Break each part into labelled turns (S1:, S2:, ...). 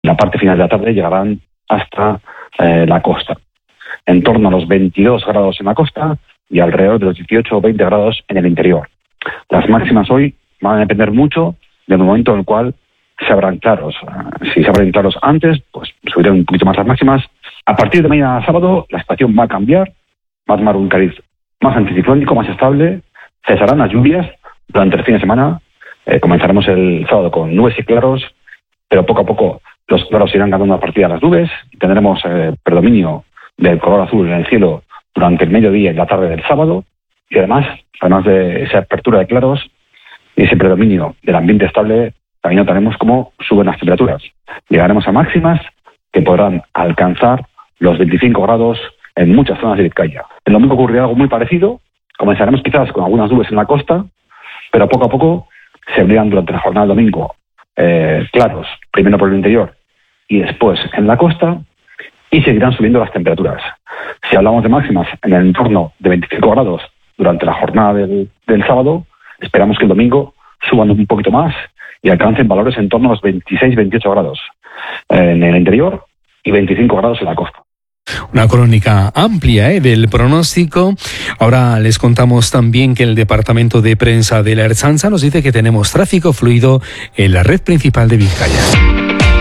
S1: la parte final de la tarde llegarán hasta la costa. En torno a los 22 grados en la costa y alrededor de los 18 o 20 grados en el interior. Las máximas hoy van a depender mucho del momento en el cual se abran claros. Si se abren claros antes, pues subirán un poquito más las máximas. A partir de mañana sábado, la situación va a cambiar, va a tomar un cariz más anticiclónico, más estable, cesarán las lluvias durante el fin de semana. Comenzaremos el sábado con nubes y claros, pero poco a poco los claros irán ganando una partida a las nubes y tendremos predominio del color azul en el cielo durante el mediodía y la tarde del sábado. Y además de esa apertura de claros y ese predominio del ambiente estable, también notaremos cómo suben las temperaturas. Llegaremos a máximas que podrán alcanzar los 25 grados en muchas zonas de Vizcaya. El domingo ocurrirá algo muy parecido. Comenzaremos quizás con algunas nubes en la costa, pero poco a poco se abrirán durante la jornada del domingo claros, primero por el interior y después en la costa, y seguirán subiendo las temperaturas. Si hablamos de máximas en el entorno de 25 grados durante la jornada del sábado, esperamos que el domingo suban un poquito más y alcancen valores en torno a los 26-28 grados en el interior y 25 grados en la costa.
S2: Una crónica amplia del pronóstico. Ahora les contamos también que el departamento de prensa de la Ertzaintza nos dice que tenemos tráfico fluido en la red principal de Vizcaya.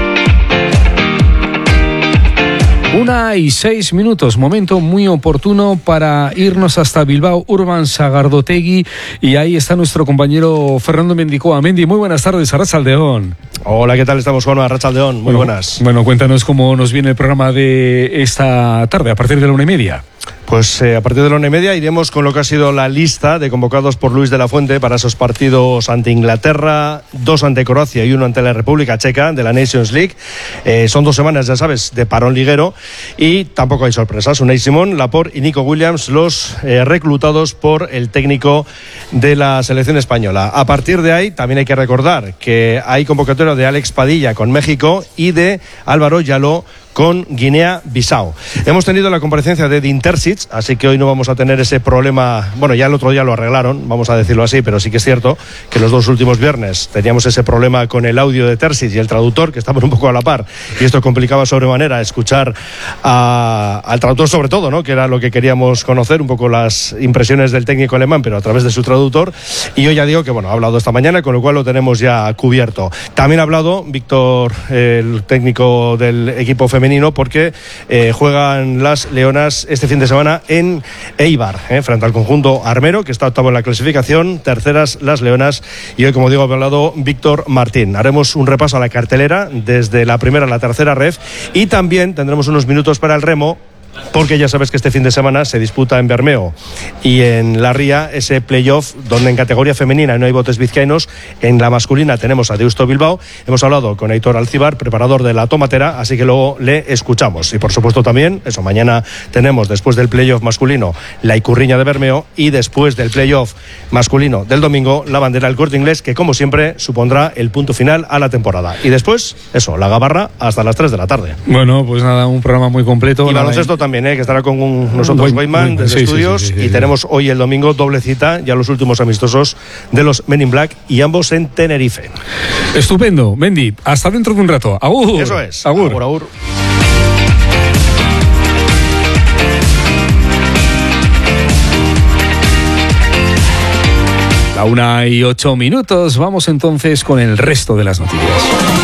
S2: 1:06, momento muy oportuno para irnos hasta Bilbao Urban Sagardotegui, y ahí está nuestro compañero Fernando Mendicoa. Mendi, muy buenas tardes, arratsaldeon.
S3: Hola, ¿qué tal estamos, Juan? Arratsaldeon, muy buenas.
S2: Bueno, cuéntanos cómo nos viene el programa de esta tarde, a partir de la 1:30.
S3: Pues a partir de la 1:30 iremos con lo que ha sido la lista de convocados por Luis de la Fuente para esos partidos ante Inglaterra, 2 ante Croacia y 1 ante la República Checa de la Nations League. Son 2 semanas, ya sabes, de parón liguero, y tampoco hay sorpresas. Unai Simón, Laporte y Nico Williams, los reclutados por el técnico de la selección española. A partir de ahí también hay que recordar que hay convocatoria de Alex Padilla con México y de Álvaro Yaló con Guinea-Bissau. Hemos tenido la comparecencia de Edin Terzic, así que hoy no vamos a tener ese problema. Bueno, ya el otro día lo arreglaron, vamos a decirlo así, pero sí que es cierto que los 2 últimos viernes teníamos ese problema con el audio de Terzic y el traductor, que estaban un poco a la par, y esto complicaba sobremanera escuchar al traductor, sobre todo, ¿no?, que era lo que queríamos conocer, un poco las impresiones del técnico alemán, pero a través de su traductor. Y hoy ya digo que, bueno, ha hablado esta mañana, con lo cual lo tenemos ya cubierto. También ha hablado Víctor, el técnico del equipo femenino, porque juegan las Leonas este fin de semana en Eibar, frente al conjunto armero, que está octavo en la clasificación, terceras las Leonas, y hoy, como digo, ha hablado Víctor Martín. Haremos un repaso a la cartelera desde la primera a la tercera ref, y también tendremos unos minutos para el remo, porque ya sabes que este fin de semana se disputa en Bermeo y en La Ría ese playoff donde en categoría femenina no hay botes vizcaínos. En la masculina tenemos a Deusto Bilbao. Hemos hablado con Aitor Alcibar, preparador de la Tomatera, así que luego le escuchamos. Y por supuesto también, mañana tenemos, después del playoff masculino, la Icurriña de Bermeo, y después del playoff masculino del domingo, la bandera del Corte Inglés, que como siempre supondrá el punto final a la temporada. Y después, la Gabarra hasta las 3 de la tarde.
S2: Bueno, pues nada, un programa muy completo.
S3: Y baloncesto también, que estará con nosotros Weyman desde estudios, sí. Y tenemos hoy el domingo doble cita, ya los últimos amistosos de los Men in Black, y ambos en Tenerife.
S2: Estupendo, Mendy, hasta dentro de un rato. Agur.
S3: Eso es.
S2: Agur.
S3: Agur, agur.
S2: A 1:08, vamos entonces con el resto de las noticias.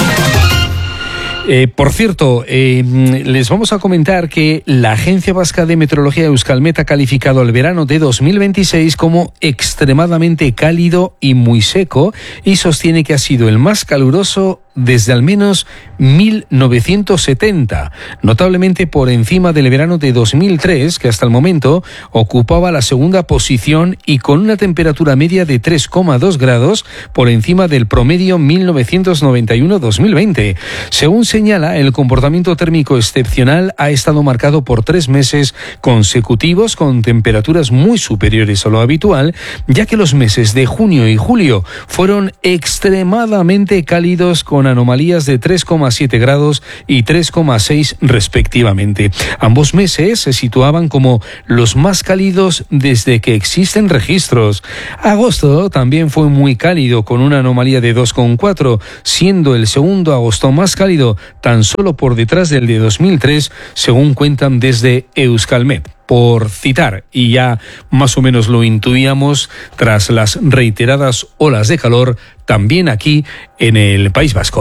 S2: Por cierto, les vamos a comentar que la Agencia Vasca de Meteorología Euskalmet ha calificado el verano de 2026 como extremadamente cálido y muy seco, y sostiene que ha sido el más caluroso desde al menos 1970, notablemente por encima del verano de 2003, que hasta el momento ocupaba la segunda posición y con una temperatura media de 3,2 grados por encima del promedio 1991-2020. Según señala, el comportamiento térmico excepcional ha estado marcado por 3 meses consecutivos con temperaturas muy superiores a lo habitual, ya que los meses de junio y julio fueron extremadamente cálidos con con anomalías de 3,7 grados y 3,6 respectivamente. Ambos meses se situaban como los más cálidos desde que existen registros. Agosto también fue muy cálido, con una anomalía de 2,4, siendo el segundo agosto más cálido, tan solo por detrás del de 2003, según cuentan desde Euskalmet. Por citar, y ya más o menos lo intuíamos tras las reiteradas olas de calor también aquí en el País Vasco.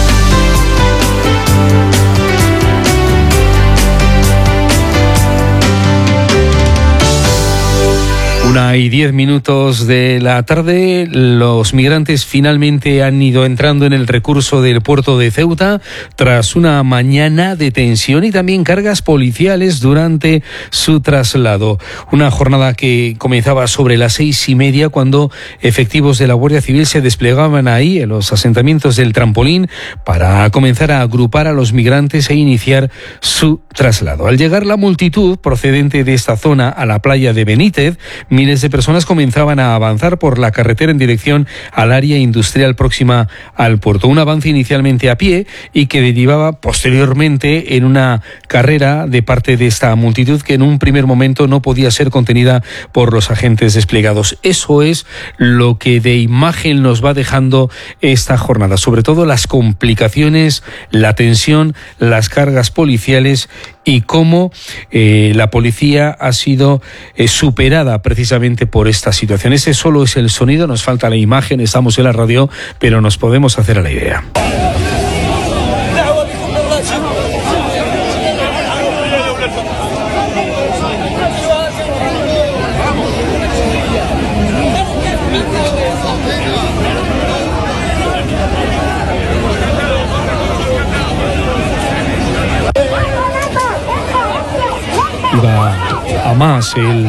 S2: 1:10 de la tarde, los migrantes finalmente han ido entrando en el recurso del puerto de Ceuta tras una mañana de tensión y también cargas policiales durante su traslado. Una jornada que comenzaba sobre las 6:30 cuando efectivos de la Guardia Civil se desplegaban ahí en los asentamientos del Trampolín para comenzar a agrupar a los migrantes e iniciar su traslado. Al llegar la multitud procedente de esta zona a la playa de Benítez, miles de personas comenzaban a avanzar por la carretera en dirección al área industrial próxima al puerto. Un avance inicialmente a pie y que derivaba posteriormente en una carrera de parte de esta multitud que en un primer momento no podía ser contenida por los agentes desplegados. Eso es lo que de imagen nos va dejando esta jornada, sobre todo las complicaciones, la tensión, las cargas policiales y cómo la policía ha sido superada precisamente por esta situación. Ese solo es el sonido, nos falta la imagen, estamos en la radio, pero nos podemos hacer a la idea. Iba a más el...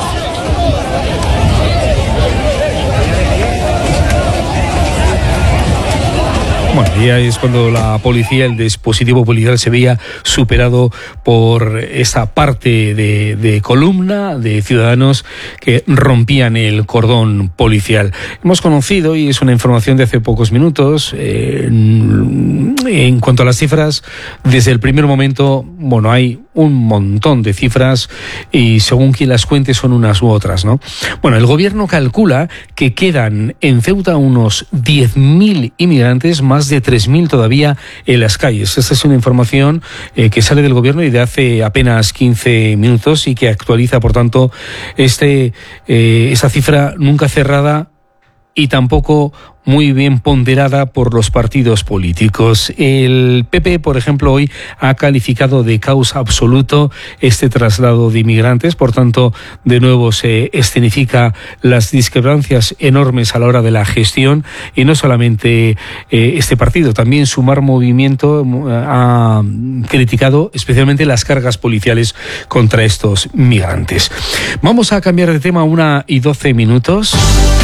S2: Bueno, ya es cuando la policía, el dispositivo policial se veía superado por esta parte de columna de ciudadanos que rompían el cordón policial. Hemos conocido, y es una información de hace pocos minutos, en cuanto a las cifras, desde el primer momento, bueno, hay un montón de cifras y según quien las cuente son unas u otras, ¿no? Bueno, el gobierno calcula que quedan en Ceuta unos 10.000 inmigrantes, más de 3.000 todavía en las calles. Esta es una información que sale del gobierno y de hace apenas 15 minutos y que actualiza, por tanto, esa cifra nunca cerrada y tampoco muy bien ponderada por los partidos políticos. El PP, por ejemplo, hoy ha calificado de caos absoluto este traslado de inmigrantes. Por tanto, de nuevo se escenifica las discrepancias enormes a la hora de la gestión. Y no solamente este partido, también Sumar Movimiento ha criticado especialmente las cargas policiales contra estos migrantes. Vamos a cambiar de tema, 1:12.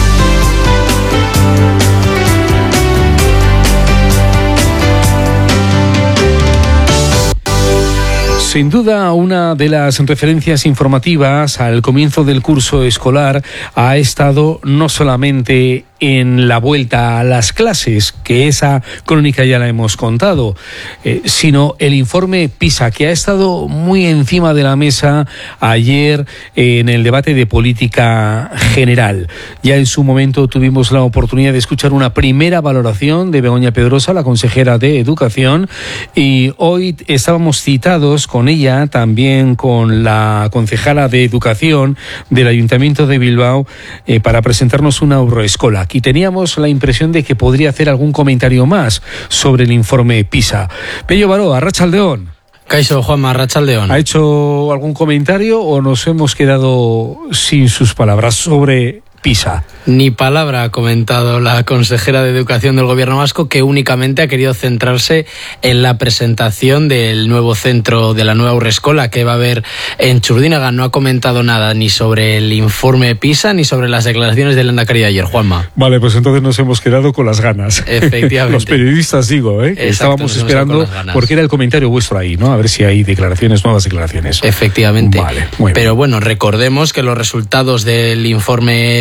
S2: Sin duda, una de las referencias informativas al comienzo del curso escolar ha estado no solamente en la vuelta a las clases, que esa crónica ya la hemos contado, sino el informe PISA, que ha estado muy encima de la mesa ayer en el debate de política general. Ya en su momento tuvimos la oportunidad de escuchar una primera valoración de Begoña Pedrosa, la consejera de Educación, y hoy estábamos citados con ella, también con la concejala de Educación del Ayuntamiento de Bilbao, para presentarnos una euroescola. Y teníamos la impresión de que podría hacer algún comentario más sobre el informe PISA. Pello Baró, arratsaldeon.
S4: Kaixo, Juanma, arratsaldeon.
S2: ¿Ha hecho algún comentario o nos hemos quedado sin sus palabras sobre PISA?
S4: Ni palabra ha comentado la consejera de Educación del Gobierno vasco, que únicamente ha querido centrarse en la presentación del nuevo centro, de la nueva Urrescola que va a haber en Txurdinaga. No ha comentado nada ni sobre el informe PISA ni sobre las declaraciones del Lehendakari de ayer, Juanma.
S2: Vale, pues entonces nos hemos quedado con las ganas.
S4: Efectivamente.
S2: Los periodistas, digo, que estábamos esperando, porque era el comentario vuestro ahí, ¿no? A ver si hay declaraciones, nuevas declaraciones.
S4: Efectivamente.
S2: Vale, muy bien.
S4: Pero bueno, recordemos que los resultados del informe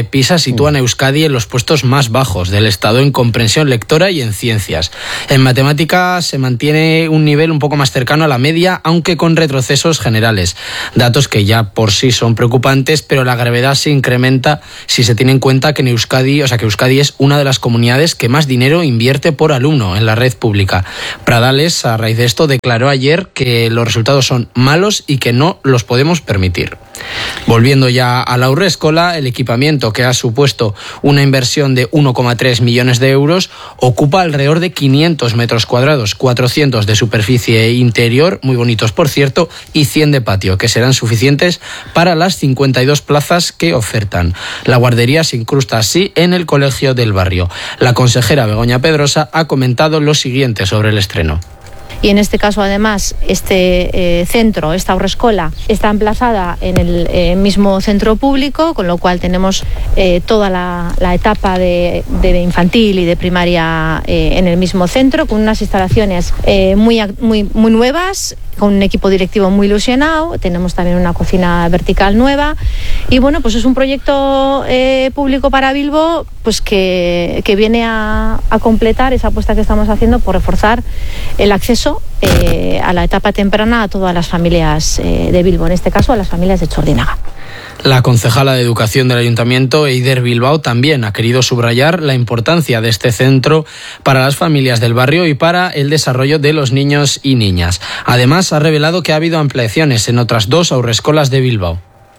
S4: PISA sitúan a Euskadi en los puestos más bajos del Estado en comprensión lectora y en ciencias. En matemáticas se mantiene un nivel un poco más cercano a la media, aunque con retrocesos generales. Datos que ya por sí son preocupantes, pero la gravedad se incrementa si se tiene en cuenta que Euskadi es una de las comunidades que más dinero invierte por alumno en la red pública. Pradales, a raíz de esto, declaró ayer que los resultados son malos y que no los podemos permitir. Volviendo ya a la Haurreskola, el equipamiento, que ha supuesto una inversión de 1,3 millones de euros, ocupa alrededor de 500 metros cuadrados, 400 de superficie interior, muy bonitos por cierto, y 100 de patio, que serán suficientes para las 52 plazas que ofertan. La guardería se incrusta así en el colegio del barrio. La consejera Begoña Pedrosa ha comentado lo siguiente sobre el estreno.
S5: Y en este caso, además, este centro, esta Haurreskola, está emplazada en el mismo centro público, con lo cual tenemos toda la etapa de infantil y de primaria en el mismo centro, con unas instalaciones muy nuevas, con un equipo directivo muy ilusionado. Tenemos también una cocina vertical nueva y bueno, pues es un proyecto público para Bilbo, pues que viene a completar esa apuesta que estamos haciendo por reforzar el acceso a la etapa temprana a todas las familias de Bilbo, en este caso a las familias de Txurdinaga.
S4: La concejala de Educación del Ayuntamiento, Eider Bilbao, también ha querido subrayar la importancia de este centro para las familias del barrio y para el desarrollo de los niños y niñas. Además, ha revelado que ha habido ampliaciones en otras 2 haurreskolas de Bilbao.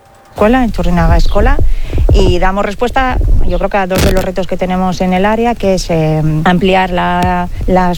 S6: En Txurdinaga Escola, y damos respuesta, yo creo que a 2 de los retos que tenemos en el área, que es ampliar las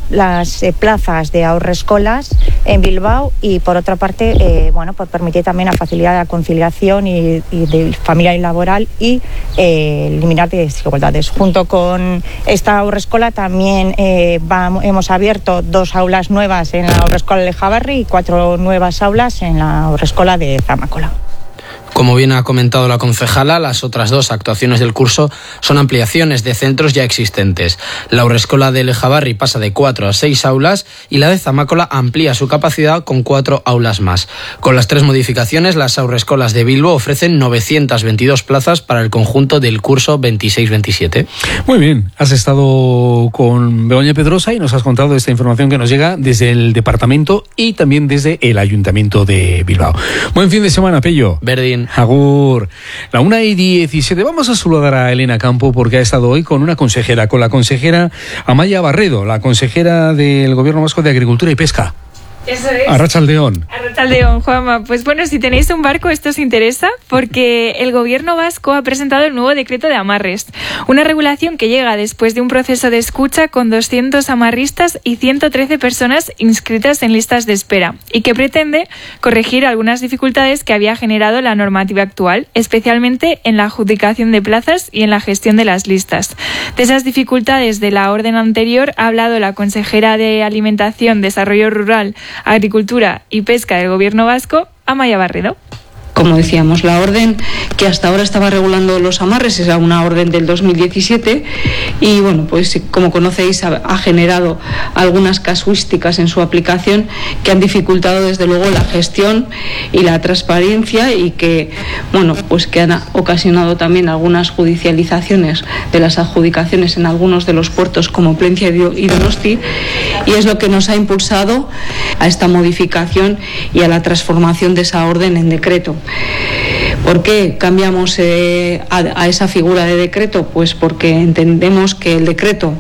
S6: plazas de haurreskolas en Bilbao y por otra parte pues permitir también la facilidad de la conciliación y de familiar y laboral y eliminar desigualdades. Junto con esta haurreskola también hemos abierto 2 aulas nuevas en la haurreskola de Lejabarri y 4 nuevas aulas en la haurreskola de Zamacola.
S4: Como bien ha comentado la concejala, las otras 2 actuaciones del curso son ampliaciones de centros ya existentes. La Haurreskola de Lejabarri pasa de 4 a 6 aulas y la de Zamacola amplía su capacidad con 4 aulas más. Con las 3 modificaciones, las haurreskolas de Bilbo ofrecen 922 plazas para el conjunto del curso 26-27. Muy bien, has estado con Begoña Pedrosa y nos has contado esta información que nos llega desde el departamento y también desde el Ayuntamiento de Bilbao. Buen fin de semana, Pello. Verdín. Agur. La 1:17. Vamos a saludar a Elena Campo porque ha estado hoy con una consejera, con la consejera Amaya Barredo, la consejera del Gobierno Vasco de Agricultura y Pesca.
S7: Eso es.
S4: Arratsaldeon.
S7: Arratsaldeon, Juanma. Pues bueno, si tenéis un barco, esto os interesa, porque el Gobierno vasco ha presentado el nuevo decreto de amarres, una regulación que llega después de un proceso de escucha con 200 amarristas y 113 personas inscritas en listas de espera, y que pretende corregir algunas dificultades que había generado la normativa actual, especialmente en la adjudicación de plazas y en la gestión de las listas. De esas dificultades de la orden anterior ha hablado la consejera de Alimentación, Desarrollo Rural, Agricultura y Pesca del Gobierno vasco, Amaya Barredo.
S8: Como decíamos, la orden que hasta ahora estaba regulando los amarres era una orden del 2017 y bueno, pues como conocéis ha generado algunas casuísticas en su aplicación que han dificultado desde luego la gestión y la transparencia y que bueno, pues que han ocasionado también algunas judicializaciones de las adjudicaciones en algunos de los puertos como Plencia y Donosti, y es lo que nos ha impulsado a esta modificación y a la transformación de esa orden en decreto. ¿Por qué cambiamos a esa figura de decreto? Pues porque entendemos que el decreto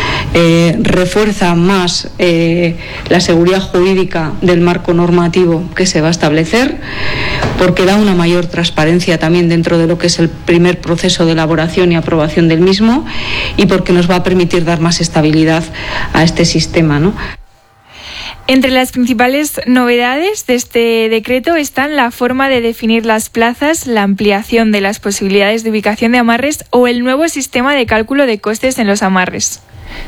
S8: refuerza más la seguridad jurídica del marco normativo que se va a establecer, porque da una mayor transparencia también dentro de lo que es el primer proceso de elaboración y aprobación del mismo y porque nos va a permitir dar más estabilidad a este sistema, ¿no?
S7: Entre las principales novedades de este decreto están la forma de definir las plazas, la ampliación de las posibilidades de ubicación de amarres o el nuevo sistema de cálculo de costes en los amarres.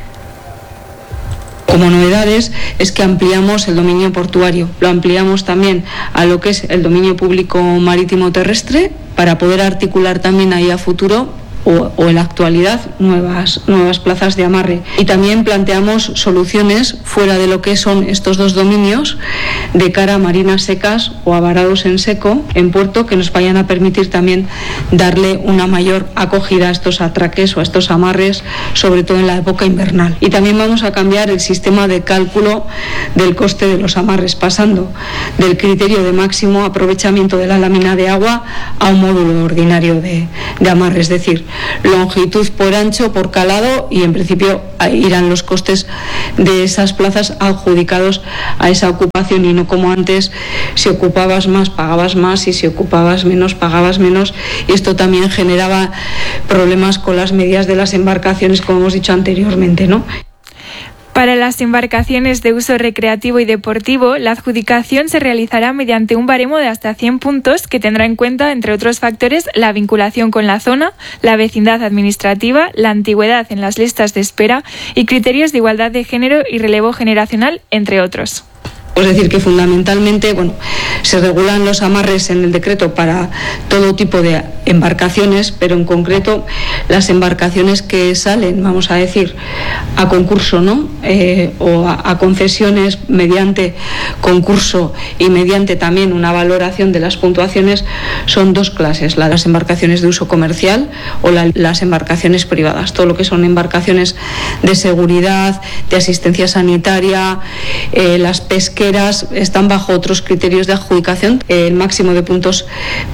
S8: Como novedades es que ampliamos el dominio portuario, lo ampliamos también a lo que es el dominio público marítimo terrestre para poder articular también ahí a futuro o en la actualidad nuevas plazas de amarre. Y también planteamos soluciones fuera de lo que son estos 2 dominios de cara a marinas secas o a varados en seco en puerto, que nos vayan a permitir también darle una mayor acogida a estos atraques o a estos amarres, sobre todo en la época invernal. Y también vamos a cambiar el sistema de cálculo del coste de los amarres, pasando del criterio de máximo aprovechamiento de la lámina de agua a un módulo ordinario de amarre, es decir, longitud por ancho, por calado, y en principio irán los costes de esas plazas adjudicados a esa ocupación, y no como antes, si ocupabas más pagabas más y si ocupabas menos pagabas menos, y esto también generaba problemas con las medidas de las embarcaciones, como hemos dicho anteriormente, ¿no?
S7: Para las embarcaciones de uso recreativo y deportivo, la adjudicación se realizará mediante un baremo de hasta 100 puntos que tendrá en cuenta, entre otros factores, la vinculación con la zona, la vecindad administrativa, la antigüedad en las listas de espera y criterios de igualdad de género y relevo generacional, entre otros.
S8: Es decir, que fundamentalmente se regulan los amarres en el decreto para todo tipo de embarcaciones, pero en concreto las embarcaciones que salen, vamos a decir, a concurso, ¿no? O a concesiones mediante concurso y mediante también una valoración de las puntuaciones, son dos clases: las embarcaciones de uso comercial o las embarcaciones privadas. Todo lo que son embarcaciones de seguridad, de asistencia sanitaria, las pesqueras, están bajo otros criterios de adjudicación. El máximo de puntos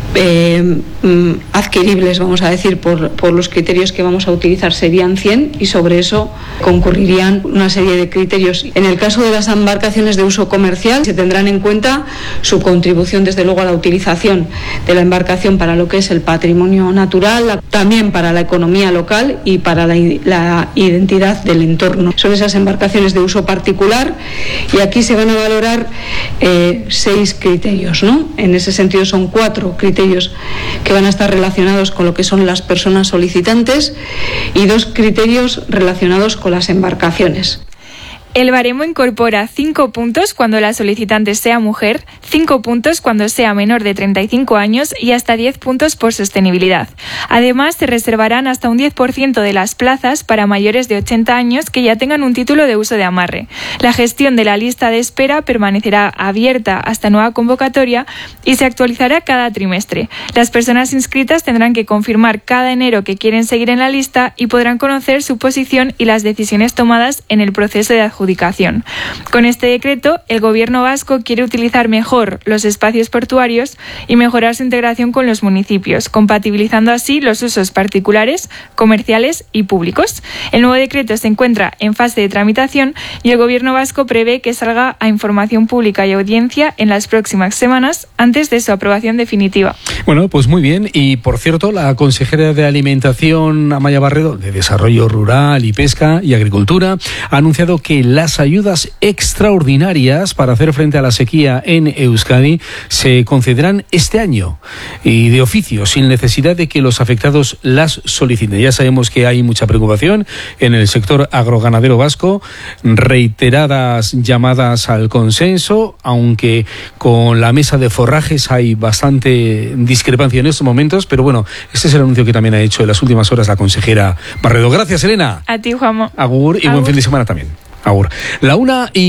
S8: adquiribles, vamos a decir, por los criterios que vamos a utilizar serían 100, y sobre eso concurrirían una serie de criterios. En el caso de las embarcaciones de uso comercial, se tendrán en cuenta su contribución, desde luego, a la utilización de la embarcación para lo que es el patrimonio natural, también para la economía local y para la identidad del entorno. Son esas embarcaciones de uso particular, y aquí se van a valorar 6 criterios, ¿no? En ese sentido son 4 criterios que van a estar relacionados con lo que son las personas solicitantes y 2 criterios relacionados con las embarcaciones.
S7: El baremo incorpora 5 puntos cuando la solicitante sea mujer, 5 puntos cuando sea menor de 35 años y hasta 10 puntos por sostenibilidad. Además, se reservarán hasta un 10% de las plazas para mayores de 80 años que ya tengan un título de uso de amarre. La gestión de la lista de espera permanecerá abierta hasta nueva convocatoria y se actualizará cada trimestre. Las personas inscritas tendrán que confirmar cada enero que quieren seguir en la lista y podrán conocer su posición y las decisiones tomadas en el proceso de adjudicación. Con este decreto, el Gobierno vasco quiere utilizar mejor los espacios portuarios y mejorar su integración con los municipios, compatibilizando así los usos particulares, comerciales y públicos. El nuevo decreto se encuentra en fase de tramitación y el Gobierno vasco prevé que salga a información pública y audiencia en las próximas semanas, antes de su aprobación definitiva.
S2: Bueno, pues muy bien. Y por cierto, la consejera de Alimentación, Amaia Barredo, de Desarrollo Rural y Pesca y Agricultura, ha anunciado que las ayudas extraordinarias para hacer frente a la sequía en Euskadi se concederán este año y de oficio, sin necesidad de que los afectados las soliciten. Ya sabemos que hay mucha preocupación en el sector agroganadero vasco, reiteradas llamadas al consenso, aunque con la mesa de forrajes hay bastante discrepancia en estos momentos, pero bueno, este es el anuncio que también ha hecho en las últimas horas la consejera Barredo. Gracias, Elena.
S7: A ti, Juanmo.
S2: Agur y buen fin de semana también. Agur. La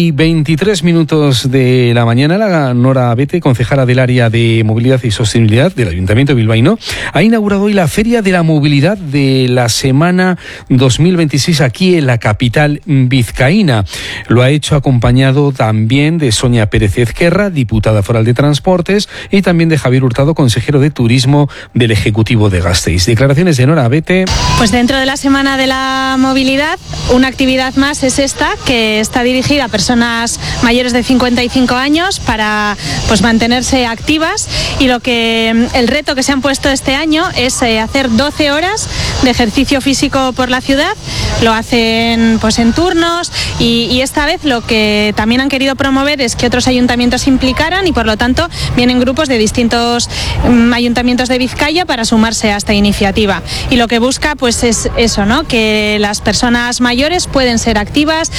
S2: 1:23 de la mañana, la Nora Bete, concejala del área de movilidad y sostenibilidad del Ayuntamiento bilbaíno, ha inaugurado hoy la Feria de la Movilidad de la semana 2026 aquí en la capital vizcaína. Lo ha hecho acompañado también de Sonia Pérez Ezquerra, diputada foral de Transportes, y también de Javier Hurtado, consejero de Turismo del Ejecutivo de Gasteiz. Declaraciones de Nora Bete.
S9: Pues dentro de la Semana de la Movilidad, una actividad más es esta, que está dirigida a personas mayores de 55 años para mantenerse activas, y el reto que se han puesto este año es hacer 12 horas de ejercicio físico por la ciudad. Lo hacen en turnos, y esta vez lo que también han querido promover es que otros ayuntamientos se implicaran, y por lo tanto vienen grupos de distintos ayuntamientos de Vizcaya para sumarse a esta iniciativa. Y lo que busca es eso, ¿no? Que las personas mayores pueden ser activas,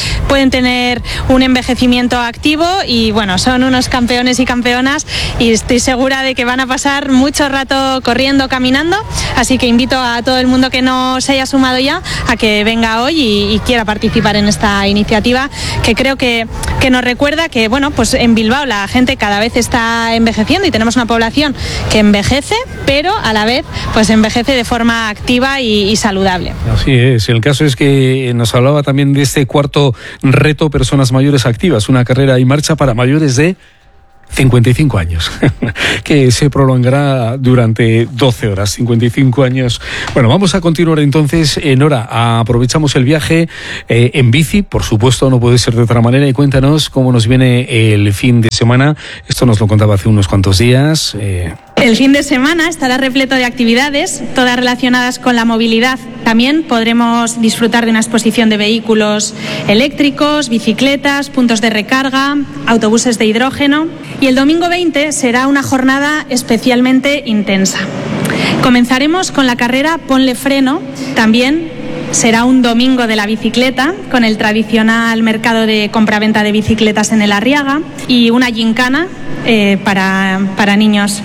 S9: pueden tener un envejecimiento activo y bueno, son unos campeones y campeonas y estoy segura de que van a pasar mucho rato corriendo, caminando, así que invito a todo el mundo que no se haya sumado ya a que venga hoy y quiera participar en esta iniciativa, que creo que nos recuerda que bueno, pues en Bilbao la gente cada vez está envejeciendo y tenemos una población que envejece, pero a la vez pues envejece de forma activa y saludable.
S2: Así es, el caso es que nos hablaba también de este cuarto reto Personas Mayores Activas, una carrera en marcha para mayores de 55 años, que se prolongará durante 12 horas, 55 años. Bueno, vamos a continuar entonces. Nora, aprovechamos el viaje en bici, por supuesto, no puede ser de otra manera, y cuéntanos cómo nos viene el fin de semana. Esto nos lo contaba hace unos cuantos días.
S9: El fin de semana estará repleto de actividades, todas relacionadas con la movilidad. También podremos disfrutar de una exposición de vehículos eléctricos, bicicletas, puntos de recarga, autobuses de hidrógeno. Y el domingo 20 será una jornada especialmente intensa. Comenzaremos con la carrera Ponle Freno. También será un domingo de la bicicleta, con el tradicional mercado de compraventa de bicicletas en el Arriaga y una gincana para niños.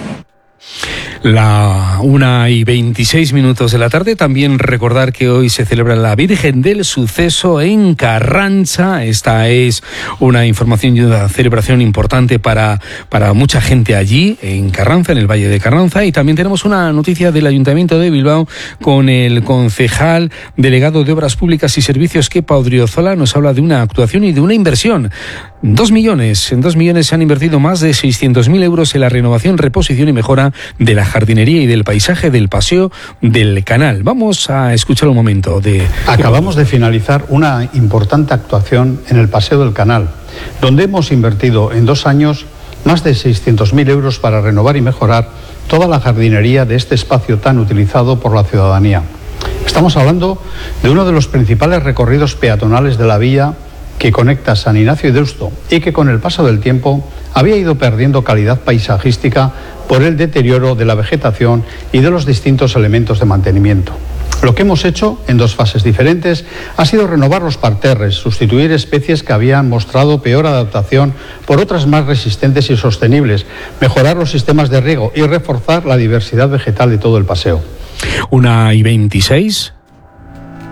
S2: La 1:26 de la tarde. También recordar que hoy se celebra la Virgen del Suceso en Carranza. Esta es una información y una celebración importante para mucha gente allí, en Carranza, en el Valle de Carranza. Y también tenemos una noticia del Ayuntamiento de Bilbao con el concejal delegado de Obras Públicas y Servicios, Kepa Odriozola. Nos habla de una actuación y de una inversión. 2 millones. En 2 millones se han invertido más de 600.000 euros en la renovación, reposición y mejora de la jardinería y del paisaje del Paseo del Canal. Vamos a escuchar un momento de...
S10: Acabamos de finalizar una importante actuación en el Paseo del Canal, donde hemos invertido en 2 años más de 600.000 euros para renovar y mejorar toda la jardinería de este espacio tan utilizado por la ciudadanía. Estamos hablando de uno de los principales recorridos peatonales de la vía que conecta San Ignacio y Deusto y que con el paso del tiempo había ido perdiendo calidad paisajística por el deterioro de la vegetación y de los distintos elementos de mantenimiento. Lo que hemos hecho en 2 fases diferentes ha sido renovar los parterres, sustituir especies que habían mostrado peor adaptación por otras más resistentes y sostenibles, mejorar los sistemas de riego y reforzar la diversidad vegetal de todo el paseo.
S2: 1:26.